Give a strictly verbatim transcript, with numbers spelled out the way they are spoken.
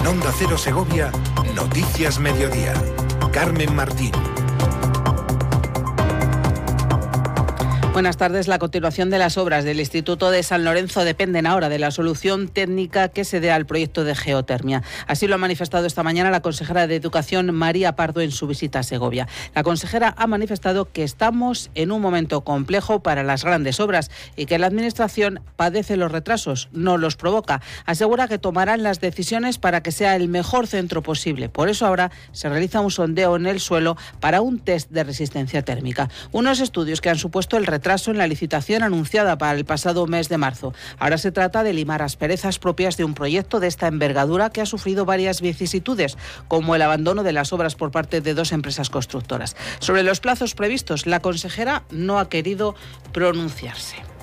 En Onda Cero Segovia, Noticias Mediodía. Carmen Martín. Buenas tardes. La continuación de las obras del Instituto de San Lorenzo dependen ahora de la solución técnica que se dé al proyecto de geotermia. Así lo ha manifestado esta mañana la consejera de Educación, María Pardo, en su visita a Segovia. La consejera ha manifestado que estamos en un momento complejo para las grandes obras y que la Administración padece los retrasos, no los provoca. Asegura que tomarán las decisiones para que sea el mejor centro posible. Por eso ahora se realiza un sondeo en el suelo para un test de resistencia térmica. Unos estudios que han supuesto el retraso en la licitación anunciada para el pasado mes de marzo. Ahora se trata de limar asperezas propias de un proyecto de esta envergadura que ha sufrido varias vicisitudes, como el abandono de las obras por parte de dos empresas constructoras. Sobre los plazos previstos, la consejera no ha querido pronunciarse.